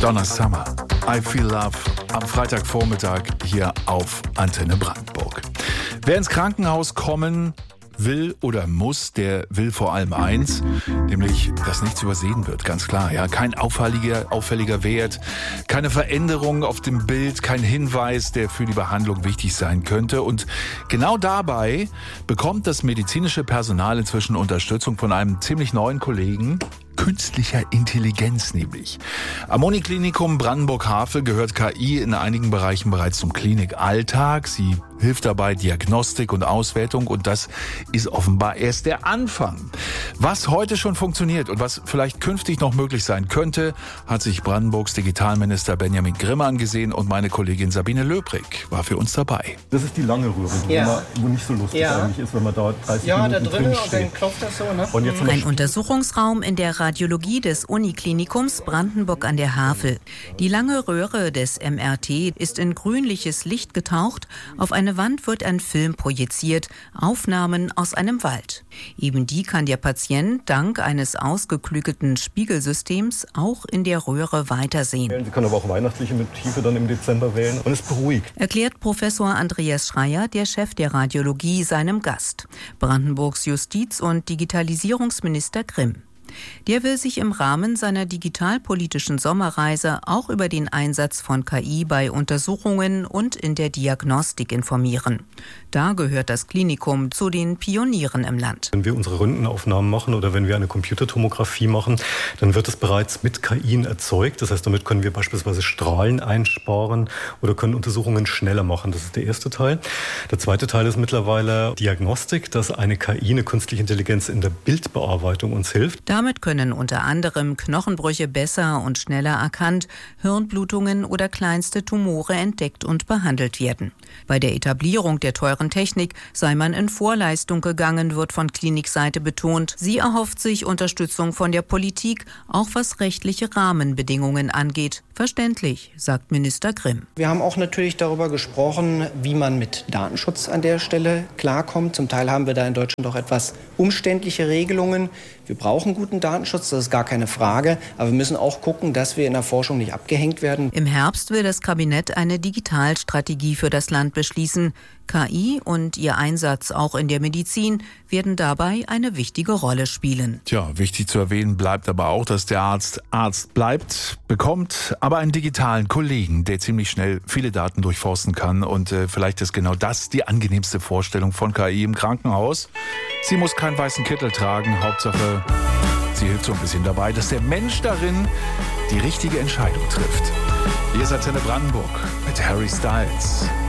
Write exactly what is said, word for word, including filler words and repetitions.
Donna Summer, I Feel Love, am Freitagvormittag hier auf Antenne Brandenburg. Wer ins Krankenhaus kommen will oder muss, der will vor allem eins, nämlich, dass nichts übersehen wird, ganz klar. Ja, kein auffälliger, auffälliger Wert, keine Veränderung auf dem Bild, kein Hinweis, der für die Behandlung wichtig sein könnte. Und genau dabei bekommt das medizinische Personal inzwischen Unterstützung von einem ziemlich neuen Kollegen, künstlicher Intelligenz nämlich. Am Uniklinikum Brandenburg-Havel gehört K I in einigen Bereichen bereits zum Klinikalltag. Sie hilft dabei Diagnostik und Auswertung und das ist offenbar erst der Anfang. Was heute schon funktioniert und was vielleicht künftig noch möglich sein könnte, hat sich Brandenburgs Digitalminister Benjamin Grimm angesehen und meine Kollegin Sabine Löbrig war für uns dabei. Das ist die lange Röhre, wo, ja. man, wo nicht so lustig ja. eigentlich ist, wenn man da dreißig ja, Minuten da drin drin und dann klopft das so, ne? Und jetzt Ein Untersuchungsraum in der Radiologie des Uniklinikums Brandenburg an der Havel. Die lange Röhre des M R T ist in grünliches Licht getaucht. Auf eine Wand wird ein Film projiziert, Aufnahmen aus einem Wald. Eben die kann der Patient dank eines ausgeklügelten Spiegelsystems auch in der Röhre weitersehen. Sie können aber auch weihnachtliche Motive dann im Dezember wählen und es beruhigt. Erklärt Professor Andreas Schreier, der Chef der Radiologie, seinem Gast, Brandenburgs Justiz- und Digitalisierungsminister Grimm. Der will sich im Rahmen seiner digitalpolitischen Sommerreise auch über den Einsatz von K I bei Untersuchungen und in der Diagnostik informieren. Da gehört das Klinikum zu den Pionieren im Land. Wenn wir unsere Röntgenaufnahmen machen oder wenn wir eine Computertomographie machen, dann wird es bereits mit K I erzeugt. Das heißt, damit können wir beispielsweise Strahlen einsparen oder können Untersuchungen schneller machen. Das ist der erste Teil. Der zweite Teil ist mittlerweile Diagnostik, dass eine K I, eine künstliche Intelligenz in der Bildbearbeitung uns hilft. Damit können unter anderem Knochenbrüche besser und schneller erkannt, Hirnblutungen oder kleinste Tumore entdeckt und behandelt werden. Bei der Etablierung der teuren Technik sei man in Vorleistung gegangen, wird von Klinikseite betont. Sie erhofft sich Unterstützung von der Politik, auch was rechtliche Rahmenbedingungen angeht. Verständlich, sagt Minister Grimm. Wir haben auch natürlich darüber gesprochen, wie man mit Datenschutz an der Stelle klarkommt. Zum Teil haben wir da in Deutschland doch etwas umständliche Regelungen. Wir brauchen guten Datenschutz, das ist gar keine Frage. Aber wir müssen auch gucken, dass wir in der Forschung nicht abgehängt werden. Im Herbst will das Kabinett eine Digitalstrategie für das Land beschließen. K I und ihr Einsatz auch in der Medizin werden dabei eine wichtige Rolle spielen. Tja, wichtig zu erwähnen bleibt aber auch, dass der Arzt Arzt bleibt, bekommt aber einen digitalen Kollegen, der ziemlich schnell viele Daten durchforsten kann. Und äh, vielleicht ist genau das die angenehmste Vorstellung von K I im Krankenhaus. Sie muss keinen weißen Kittel tragen, Hauptsache, sie hilft so ein bisschen dabei, dass der Mensch darin die richtige Entscheidung trifft. Hier ist Antenne Brandenburg mit Harry Styles.